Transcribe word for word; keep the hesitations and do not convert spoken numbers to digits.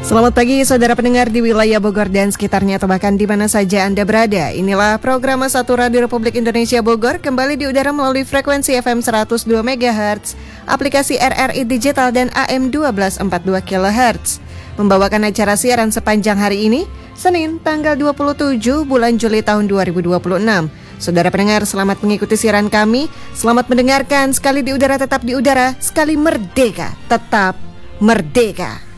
Selamat pagi saudara pendengar di wilayah Bogor dan sekitarnya atau bahkan di mana saja Anda berada. Inilah program satu Radio Republik Indonesia Bogor kembali di udara melalui frekuensi F M seratus dua megahertz, aplikasi R R I Digital dan A M satu dua empat dua kilohertz. Membawakan acara siaran sepanjang hari ini, Senin tanggal dua puluh tujuh bulan Juli tahun dua ribu dua puluh enam. Saudara pendengar, selamat mengikuti siaran kami. Selamat mendengarkan, sekali di udara tetap di udara, sekali merdeka tetap merdeka.